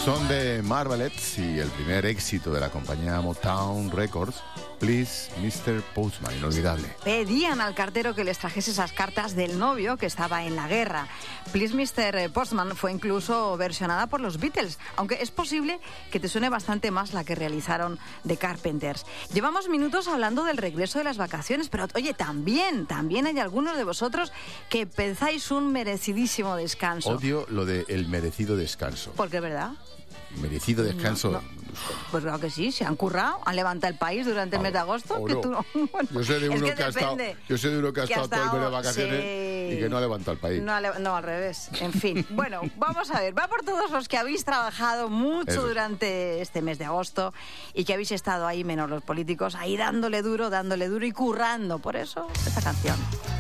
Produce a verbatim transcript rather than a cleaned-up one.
Son de Marvelettes y el primer éxito de la compañía Motown Records, Please, mister Postman, inolvidable. Pedían al cartero que les trajese esas cartas del novio que estaba en la guerra. Please, mister Postman fue incluso versionada por los Beatles, aunque es posible que te suene bastante más la que realizaron The Carpenters. Llevamos minutos hablando del regreso de las vacaciones, pero oye, también, también hay algunos de vosotros que pensáis un merecidísimo descanso. Odio lo de el merecido descanso. Porque es verdad. Merecido descanso. No, no. Pues claro que sí, se han currado, han levantado el país durante el mes de agosto. Oh, que no. tú no, bueno, yo sé de uno es que, que ha estado, yo sé de uno que ha que estado todo el mes de vacaciones sí. y que no ha levantado el país. No, no, al revés. En fin, bueno, vamos a ver, va por todos los que habéis trabajado mucho Eso. durante este mes de agosto y que habéis estado ahí, menos los políticos, ahí dándole duro, dándole duro y currando. Por eso, esta canción.